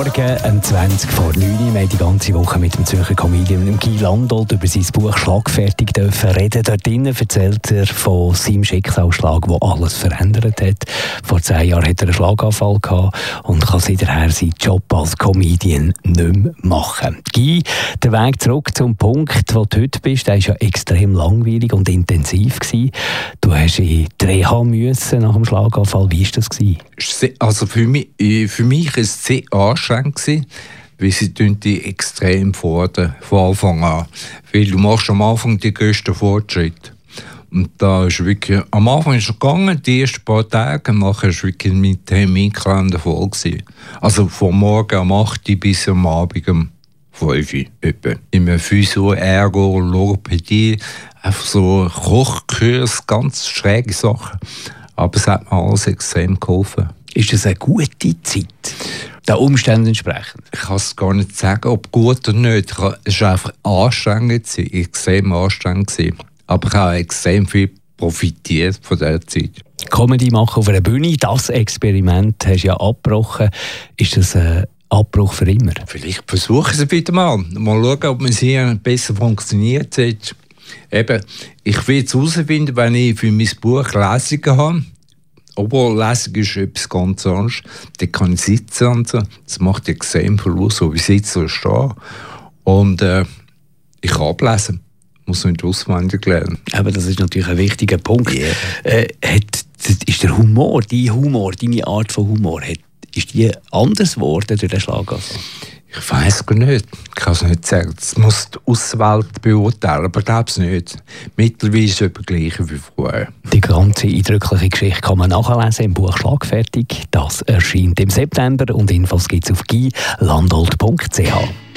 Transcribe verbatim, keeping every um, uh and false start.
Morgen, um zwanzig vor neun. Wir haben die ganze Woche mit dem Zürcher Comedian Guy Landolt über sein Buch «Schlagfertig» dürfen reden. Dort drinnen erzählt er von seinem Schicksalsschlag, der alles verändert hat. Vor zehn Jahren hat er einen Schlaganfall gehabt und kann seither seinen Job als Comedian nicht mehr machen. Guy, der Weg zurück zum Punkt, wo du heute bist, der war ja extrem langweilig und intensiv gewesen. Du hast in die Reha müssen nach dem Schlaganfall. Wie war das gewesen? Also für mich, für mich war es sehr anstrengend, weil sie die extrem fordern, von Anfang an. Weil du machst am Anfang die grössten Fortschritte. Und da ist wirklich, am Anfang ist es gegangen, die ersten paar Tage, nachher war es wirklich mit Terminkalender voll gewesen. Also von morgen um acht Uhr bis am Abend um fünf Uhr etwa. Immer Physio, Ergo, Logopädie, einfach so Kochkurs, ganz schräge Sachen. Aber es hat mir alles extrem geholfen. Ist das eine gute Zeit, den Umständen entsprechend? Ich kann es gar nicht sagen, ob gut oder nicht. Es war einfach anstrengend, extrem anstrengend. Aber ich habe extrem viel profitiert von dieser Zeit. Comedy machen auf einer Bühne, das Experiment hast du ja abgebrochen. Ist das ein Abbruch für immer? Vielleicht versuche ich es wieder mal. Mal schauen, ob es hier besser funktioniert hat. Eben, ich will es herausfinden, wenn ich für mein Buch Lesungen habe. Obwohl Lesung ist etwas ganz anderes. Da kann ich sitzen und so. Das macht extrem viel aus, so wie ich sitze oder stehe. Und äh, ich kann ablesen. Ich muss nicht auswendig lernen. Aber das ist natürlich ein wichtiger Punkt. Yeah. Äh, hat, ist der Humor, dein Humor, deine Art von Humor, hat, ist die anders geworden durch den Schlaganfall? Ich weiss gar nicht. Ich kann es nicht sagen. Das muss die Außenwelt beurteilen, aber ich glaube es nicht. Mittlerweile ist es etwas Gleiches wie vorher. Die ganze eindrückliche Geschichte kann man nachlesen im Buch «Schlagfertig». Das erscheint im September und Infos gibt es auf guy landolt punkt c h.